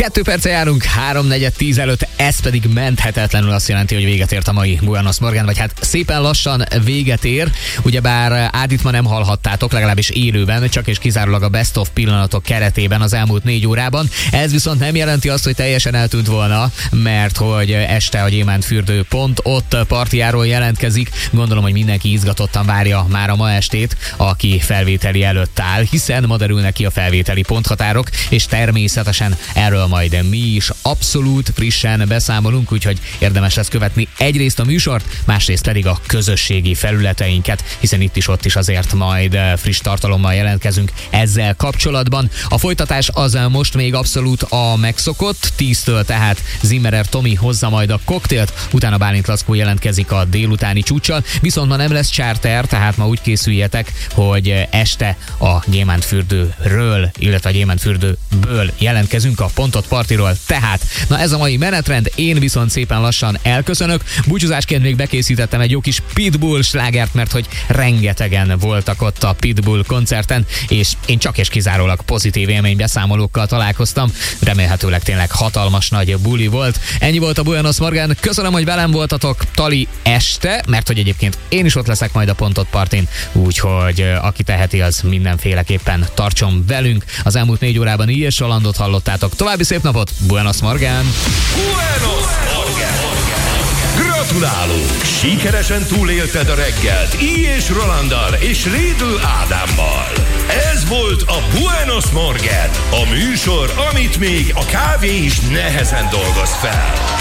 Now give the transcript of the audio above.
2 perce járunk, 3:10 előtt, ez pedig menthetetlenül azt jelenti, hogy véget ért a mai Buenos Morgen, vagy hát szépen lassan véget ér. Ugyebár Ádit ma nem hallhattátok, legalábbis élőben, csak és kizárólag a Best of pillanatok keretében az elmúlt 4 órában. Ez viszont nem jelenti azt, hogy teljesen eltűnt volna, mert hogy este a Gyémántfürdő pont ott partiáról jelentkezik. Gondolom, hogy mindenki izgatottan várja már a ma estét, aki felvételi előtt áll, hiszen ma derülnek ki a felvételi ponthatárok, és természetesen erről majd mi is abszolút frissen beszámolunk, úgyhogy érdemes lesz követni egyrészt a műsort, másrészt pedig a közösségi felületeinket, hiszen itt is ott is azért majd friss tartalommal jelentkezünk ezzel kapcsolatban. A folytatás az most még abszolút a megszokott, 10-től tehát Zimmerer Tomi hozza majd a koktélt, utána Bálint Laszkó jelentkezik a délutáni csúccsal, viszont ma nem lesz charter, tehát ma úgy készüljetek, hogy este a Gyémántfürdőről, illetve a Gyémántfürdőből jelentkezünk a Pontot Partiról. Tehát, na ez a mai menetrend, én viszont szépen lassan elköszönök. Búcsúzásként még bekészítettem egy jó kis Pitbull slágert, mert hogy rengetegen voltak ott a Pitbull koncerten, és én csak és kizárólag pozitív élménybeszámolókkal találkoztam. Remélhetőleg tényleg hatalmas nagy buli volt. Ennyi volt a Buenos Morgen. Köszönöm, hogy velem voltatok tali este, mert hogy egyébként én is ott leszek majd a Pontot Partin, úgyhogy aki teheti, az mindenféleképpen tartson velünk. Az elmúlt 4 órában I. és Rolandot hallottátok. További szép napot, Buenos Morgen! Buenos Morgen! Gratulálunk! Sikeresen túlélted a reggelt I. és Rolanddal és Rédl Ádámmal. Ez volt a Buenos Morgen, a műsor, amit még a kávé is nehezen dolgoz fel.